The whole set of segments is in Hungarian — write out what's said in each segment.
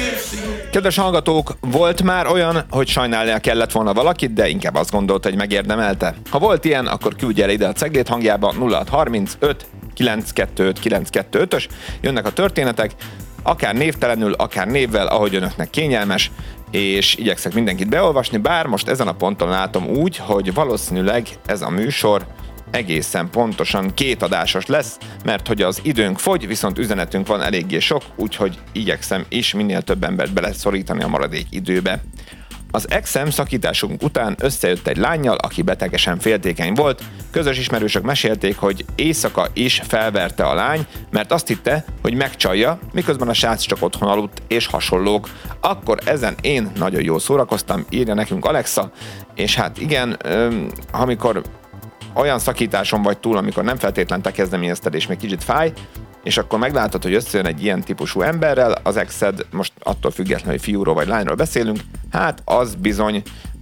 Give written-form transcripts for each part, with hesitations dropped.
Kedves hallgatók, volt már olyan, hogy sajnálnia kellett volna valakit, de inkább azt gondolta, hogy megérdemelte? Ha volt ilyen, akkor küldj el ide a Cegléd hangjába 0635 925 925-ös, jönnek a történetek, akár névtelenül, akár névvel, ahogy önöknek kényelmes, és igyekszek mindenkit beolvasni, bár most ezen a ponton látom úgy, hogy valószínűleg ez a műsor egészen pontosan 2 adásos lesz, mert hogy az időnk fogy, viszont üzenetünk van eléggé sok, úgyhogy igyekszem is minél több embert beleszorítani a maradék időbe. Az exem szakításunk után összejött egy lánnyal, aki betegesen féltékeny volt. Közös ismerősök mesélték, hogy éjszaka is felverte a lány, mert azt hitte, hogy megcsalja, miközben a srác csak otthon aludt és hasonlók. Akkor ezen én nagyon jól szórakoztam, írja nekünk Alexa, és hát igen, amikor olyan szakításon vagy túl, amikor nem feltétlen te kezdeményezted és még kicsit fáj, és akkor meglátod, hogy összejön egy ilyen típusú emberrel, az exed, most attól függetlenül, hogy fiúról vagy lányról beszélünk, hát az bizony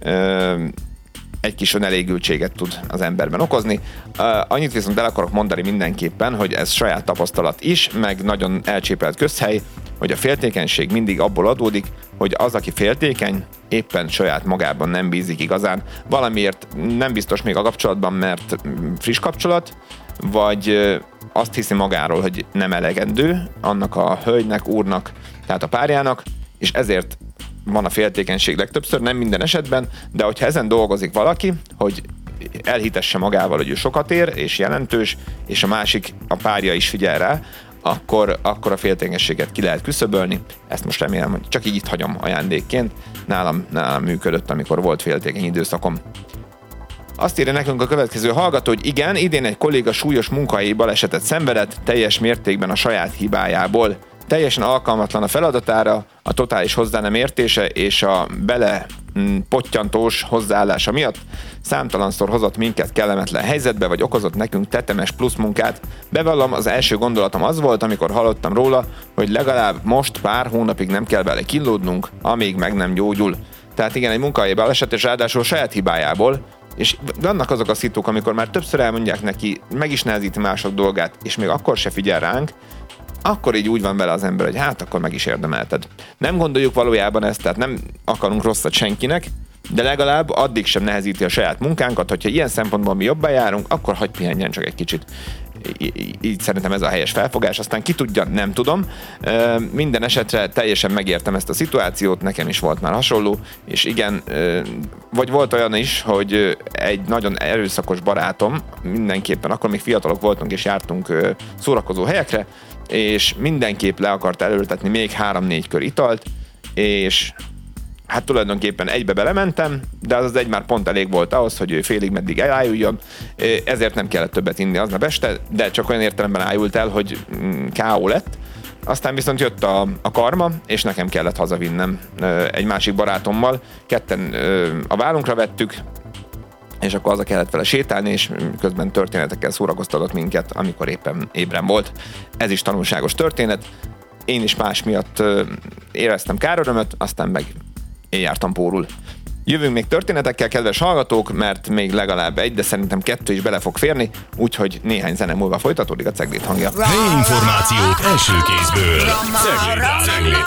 egy kis önelégültséget tud az emberben okozni. Annyit viszont el akarok mondani mindenképpen, hogy ez saját tapasztalat is, meg nagyon elcsépelt közhely, hogy a féltékenység mindig abból adódik, hogy az, aki féltékeny, éppen saját magában nem bízik igazán. Valamiért nem biztos még a kapcsolatban, mert friss kapcsolat, vagy azt hiszi magáról, hogy nem elegendő annak a hölgynek, úrnak, tehát a párjának, és ezért van a féltékenység legtöbbször, nem minden esetben, de hogyha ezen dolgozik valaki, hogy elhitesse magával, hogy ő sokat ér, és jelentős, és a másik, a párja is figyel rá, akkor a féltékenységet ki lehet küszöbölni. Ezt most remélem, hogy csak így itt hagyom ajándékként. Nálam működött, amikor volt féltékeny időszakom. Azt írja nekünk a következő hallgató, hogy igen, idén egy kolléga súlyos munkahelyi balesetet szenvedett, teljes mértékben a saját hibájából. Teljesen alkalmatlan a feladatára, a totális hozzá nem értése és a bele pottyantós hozzáállása miatt számtalanszor hozott minket kellemetlen helyzetbe, vagy okozott nekünk tetemes plusz munkát. Bevallom, az első gondolatom az volt, amikor hallottam róla, hogy legalább most pár hónapig nem kell vele kínlódnunk, amíg meg nem gyógyul. Tehát igen, egy munkahelyi baleset, és ráadásul saját hibájából, és vannak azok a szituk, amikor már többször elmondják neki, meg is nehezíti mások dolgát, és még akkor se figyel ránk, akkor így úgy van vele az ember, hogy hát akkor meg is érdemelted. Nem gondoljuk valójában ezt, tehát nem akarunk rosszat senkinek, de legalább addig sem nehezíti a saját munkánkat, hogyha ilyen szempontból mi jobban járunk, akkor hagyj pihenjen csak egy kicsit. Így szerintem ez a helyes felfogás, aztán ki tudja, nem tudom. Minden esetre teljesen megértem ezt a szituációt, nekem is volt már hasonló, és igen, vagy volt olyan is, hogy egy nagyon erőszakos barátom, mindenképpen akkor még fiatalok voltunk és jártunk szórakozó helyekre, és mindenképp le akart előltetni még 3-4 kör italt, és hát tulajdonképpen egybe belementem, de az egy már pont elég volt ahhoz, hogy ő félig meddig elájuljon, ezért nem kellett többet inni aznap este, de csak olyan értelemben ájult el, hogy K.O. lett. Aztán viszont jött a karma, és nekem kellett hazavinnem egy másik barátommal, ketten a vállunkra vettük, és akkor haza kellett vele sétálni, és közben történetekkel szórakoztatott minket, amikor éppen ébren volt. Ez is tanulságos történet. Én is más miatt éreztem kárörömöt, aztán meg én jártam pórul. Jövünk még történetekkel, kedves hallgatók, mert még legalább egy, de szerintem 2 is bele fog férni, úgyhogy néhány zene múlva folytatódik a Cegléd hangja. Helyi információk első kézből. Cegléd